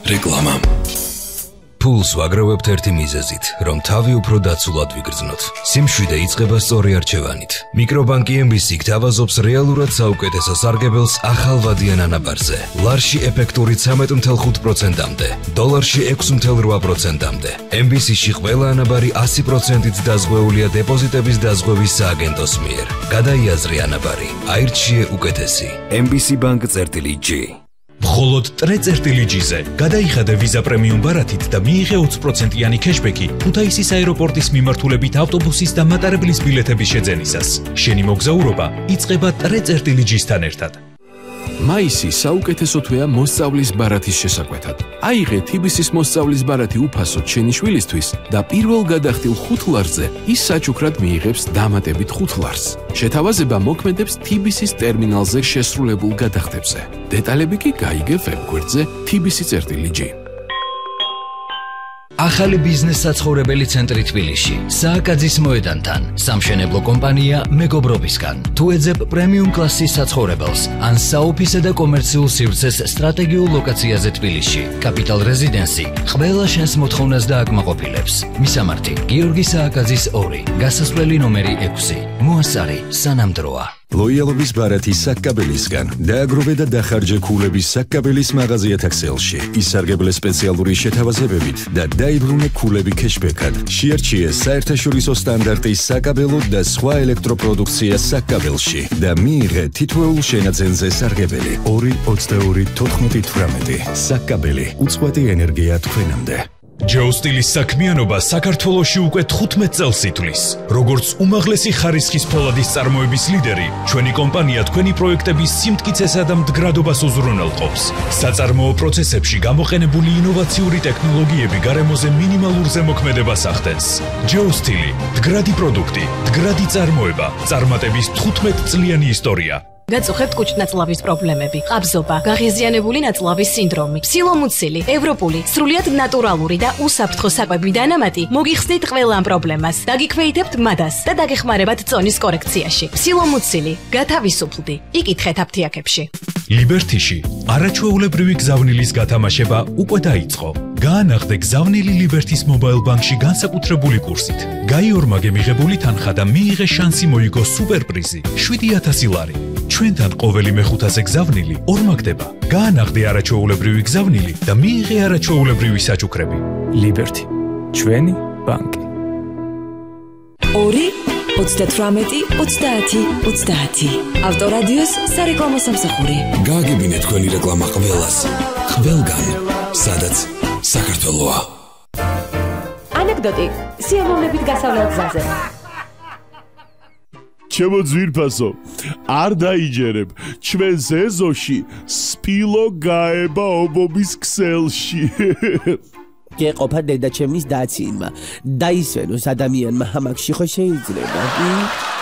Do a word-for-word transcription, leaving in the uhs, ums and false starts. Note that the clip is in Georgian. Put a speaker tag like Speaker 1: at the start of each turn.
Speaker 1: რეკლამა. Pulse ვაგროვებთ ერთი მიზეზით, რომ თავი უფრო დაცულად ვიგრძნოთ. სიმშვიდე იწყება სწორი არჩევანით. მიკრობანკი ემ ბი სი გთავაზობს რეალურად საუკეთესო სარგებელს ახალ ვადიან ანაბარზე. ლარში ეფექტურით სამეტ ათი ხუთი პროცენტამდე, დოლარში ექვსი ათი რვა პროცენტამდე. ემ ბი სი-ში ყველა ანაბარი ასი პროცენტით დაზღვეულია დეპოზიტების დაზღვევის სააგენტოს მიერ. გადაიაზრე ანაბარი, აირჩიე უკეთესი. ემ ბი სი ბანკ წერტილი ჯი.
Speaker 2: მხოლოდ ტრე წერტილი ჯიზე გადაიხადე ვიზა პრემიუმ ბარათით და მიიღე ოცი პროცენტიანი ქეშბექი ქუთაისის აეროპორტის მიმართულებით ავტობუსის და მატარებლის ბილეთების შეძენისას. შენი მოგზაურობა იწყება ტრე წერტილი ჯისთან ერთად.
Speaker 3: მაისი საუკეთესო თვეა მოსწავლის ბარათის შესაკვეთად. აიღე თი ბი სის მოსწავლის ბარათი უფასოდ შენი შვილისთვის და პირველ გადახდილ ხუთ ლარზე ის საჩუქრად მიიღებს დამატებით ხუთ ლარს. შეთავაზება მოქმედებს თი ბი სის ტერმინალზე შესრულებულ გადახდებზე. დეტალები კი გაიგე ვებგვერდზე თი ბი სი წერტილი ჯი.
Speaker 1: ახალი ბიზნეს საცხოვრებელი ცენტრი თბილისში, სააკაძის მოედანთან, სამშენებლო კომპანია მეგობრობისგან. თუ ეძებ პრემიუმ კლასის საცხოვრებელს, ან საოფისე და კომერციულ სივრცეს სტრატეგიულ ლოკაციაზე თბილისში, კაპიტალ რეზიდენსი ყველა შენს მოთხოვნას დააკმაყოფილებს. მისამართი: გიორგი სააკაძის ორი, გასასვლელი ნომერი ექვსი, მოასარი სანამდროა.
Speaker 4: ლოიალობის ბარათი საკკაბელისგან დააგროვე და დახარჯე ქულების საკკაბელის მაღაზიათა ქსელში. ისარგებლე სპეციალური შეთავაზებებით და დაიბრუნე ქულები ქეშბექად. შეარჩიე საერთაშორისო სტანდარტის საკაბელო და სხვა ელექტროპროდუქცია საკკაბელში და მიიღე თითოეულ შენაძენზე სარგებელი. ორი ოცდაორი თოთხმეტი თვრამეტი. საკკაბელი უწყვეტი ენერგია თქვენამდე.
Speaker 2: ჯეოსტილის საქმიანობა საქართველოში უკვე თხუთმეტ წელს ითვლის. როგორც უმაღლესი ხარისხის ფოლადის წარმოების ლიდერი, ჩვენი კომპანია თქვენი პროექტების სიმტკიცესა და მდგრადობას უზრუნველყოფს. საწარმოო პროცესებში გამოყენებული ინოვაციური ტექნოლოგიები გარემოზე მინიმალურ ზემოქმედებას ახდენს. ჯეოსტილი, მდგრადი პროდუქტი, მდგრადი წარმოება, წარმატების თხუთმეტ წლიანი ისტორია.
Speaker 5: გაწუხებთ კუჭნაწლავის პრობლემები, ყაბზობა, გაღიზიანებული ნაწლავის სინდრომი, ფსილომუცილი, ევროპული, სრულიად ნატურალური და უსაფრთხო საკვები დანამატი მოგიხსნით ყველა ამ პრობლემას. დაგიქვეითებთ მადას და დაგეხმარებათ წონის კორექციაში. ფსილომუცილი, გათავისუფლდი, იკითხეთ აფთიაქებში.
Speaker 2: ლიბერთიში არაჩვეულებრივი გზავნილის გათამაშება უკვე დაიწყო. გაანახდე გზავნილი ლიბერთის მობაილ ბანკში განსაკუთრებული კურსით. გაიორმაგე მიღებული თანხა და მიიღე შანსი მოიგო სუპერპრიზი შვიდი ათასი ლარი. ჩვენთან ყოველი მეხუთაზე გზავნილი ორმაგდება. გაანახდე არაჩვეულებრივი გზავნილი და მიიღე არაჩვეულებრივი საჩუქრები.
Speaker 6: ლიბერთი, ჩვენი ბანკი.
Speaker 7: ორი ოცდათვრამეტი ოცდაათი ოცდაათი. ავტორადიოს სარეკლამო სამსახური.
Speaker 1: გააგებინე თქვენი რეკლამა ყველას. ყველგან, სადაც საქართველოა.
Speaker 5: ანეკდოტი სიამოვნებით გასავლელ გზაზე.
Speaker 8: ჩემო ძვირფასო, არ დაიჯერებ, ჩვენს ეზოში სპილო გაება ობობის ქსელში.
Speaker 9: გეყოფა დედაჩემის დაცინმა, დაისვენოს ადამიანმა ჰამაკში ხო შეიძლება?